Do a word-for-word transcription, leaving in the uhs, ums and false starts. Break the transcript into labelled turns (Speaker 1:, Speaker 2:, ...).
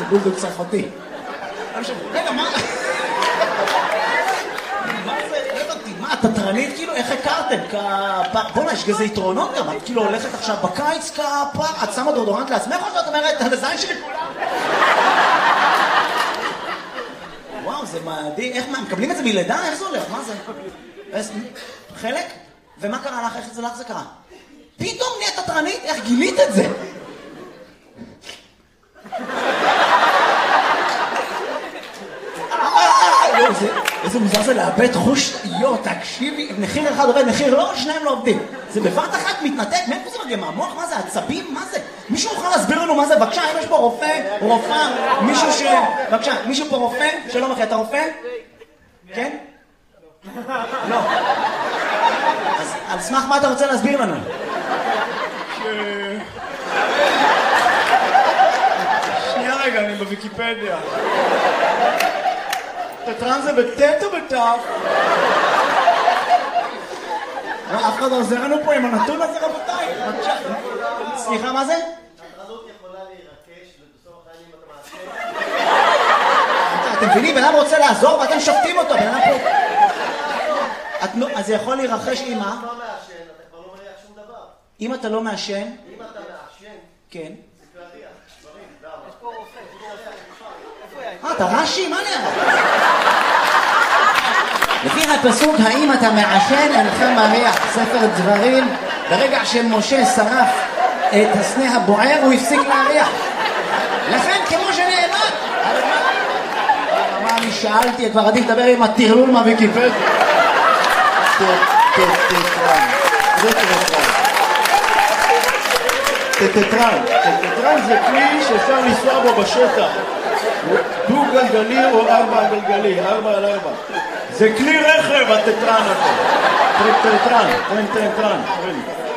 Speaker 1: בולדוג צרפתי. רגע, מה? מה זה? לא הבנתי, מה, תתרנית כאילו? איך הכרתם? בוא'נה, יש כזה יתרונות גם, את כאילו הולכת עכשיו בקיץ כפר, את שמה דורדורנט לעצמך או שאת אומרת, על הזין שלי כולם? וואו, זה מדהים, איך מה, מקבלים את זה מלידה? איך זה הולך? מה זה? חלק? ומה קרה לך? איך זה לך זה קרה? פתאום נהיית תתרנית? איך גילית את זה? איזה מוזר זה לאבד חוש, יו, תקשיבי, מחיר אחד עובד, מחיר לא, שניים לא עובדים. זה בבת אחת מתנתק, מאיפה זה מגיע? מהמוח? מה זה? עצבים? מה זה? מישהו יכול להסביר לנו מה זה? בבקשה, אם יש פה רופא, רופאה, מישהו ש... בבקשה, מישהו פה רופא? שלום אחי, אתה רופא? כן? לא. אז על סמך מה אתה רוצה להסביר לנו?
Speaker 2: שנייה רגע, אני בוויקיפדיה. תתרן זה בטט או בטף?
Speaker 1: אף אחד לא עוזר לנו פה עם הנתון הזה, רבותיי. סליחה, מה זה?
Speaker 3: התרנות יכולה להירקש ובסוף החיים אתה מעשה.
Speaker 1: אתם מבינים? בן אדם רוצה לעזור ואתם שופטים אותו. בן אדם פה... אז זה יכול להירחש עם מה?
Speaker 3: אם אתה לא מעשן, אתה כבר לא מריח שום דבר.
Speaker 1: אם אתה לא מעשן?
Speaker 3: אם אתה מעשן,
Speaker 1: כן.
Speaker 3: זה להריח. דברים, למה? יש פה רופא,
Speaker 1: אה, אתה רש"י? מה נראה? לפי הפסוק, האם אתה מעשן אינך מריח, ספר דברים, ברגע שמשה שרף את הסנה הבוער, הוא הפסיק להריח. לכן, כמו שנאמר, מה אני שאלתי, כבר עדיף לדבר עם הטרלול מהוויקיפדיה.
Speaker 2: טטרן, זה טטרן. טטרן, טטרן זה כלי שאפשר לנסוע בו בשטח. דו גלגלי או ארבע גלגלי, ארבע על ארבע. זה כלי רכב, הטטרן הזה. טטרן, טטרן, טטרן.